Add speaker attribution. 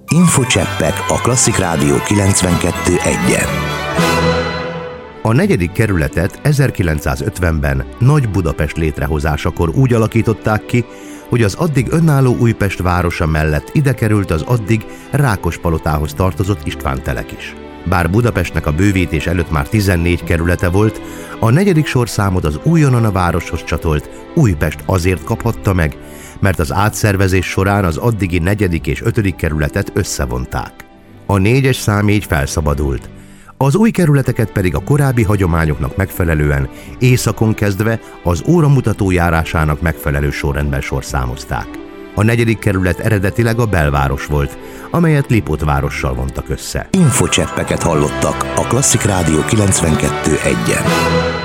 Speaker 1: Infocseppek a Klasszik Rádió 92.1-en. A 4. kerületet 1950-ben Nagy Budapest létrehozásakor úgy alakították ki, hogy az addig önálló Újpest városa mellett ide került az addig Rákospalotához tartozott Istvántelek is. Bár Budapestnek a bővítés előtt már 14 kerülete volt, a 4. sorszámot az újonnan a városhoz csatolt Újpest azért kaphatta meg, mert az átszervezés során az addigi 4. és 5. kerületet összevonták. A 4-es szám így felszabadult. Az új kerületeket pedig a korábbi hagyományoknak megfelelően északon kezdve az óramutató járásának megfelelő sorrendben sorszámozták. A 4. kerület eredetileg a belváros volt, amelyet Lipót várossal vontak össze. Infocseppeket hallottak a Klasszik Rádió 92.1-en.